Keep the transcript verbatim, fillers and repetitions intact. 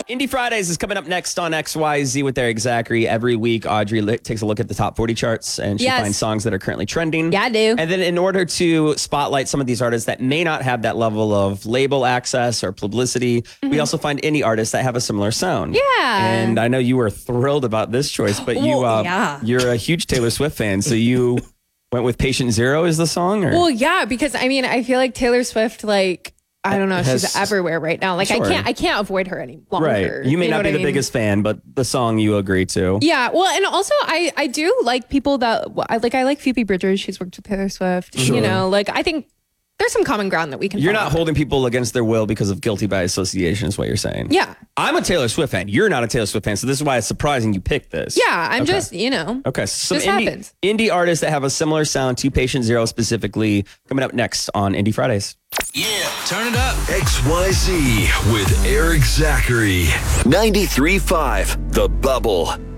Indie Fridays is coming up next on X Y Z with Eric Zachary. Every week, Audrey li- takes a look at the top forty charts and she Yes. finds songs that are currently trending. Yeah, I do. And then in order to spotlight some of these artists that may not have that level of label access or publicity, Mm-hmm. we also find indie artists that have a similar sound. Yeah. And I know you were thrilled about this choice, but you, Well, uh, yeah. you're a huge Taylor Swift fan, so you went with Patient Zero is the song? Or? Well, yeah, because I mean, I feel like Taylor Swift, like, I don't know, Has- she's everywhere right now. Like, Sure. I can't, I can't avoid her any longer. Right. You may know not what be I the mean? biggest fan, but the song you agree to. Yeah, well, and also I I do like people that I like. I like Phoebe Bridgers. She's worked with Taylor Swift. Sure. You know, like I think there's some common ground that we can. You're follow. not holding people against their will because of guilty by association is what you're saying. Yeah, I'm a Taylor Swift fan. You're not a Taylor Swift fan. So this is why it's surprising you picked this. yeah. I'm Okay. just you know. Okay. So some This indie, happens. indie artists that have a similar sound to Patient Zero specifically coming up next on Indie Fridays. Yeah, turn it up. X Y Z with Eric Zachary. ninety-three point five The Bubble.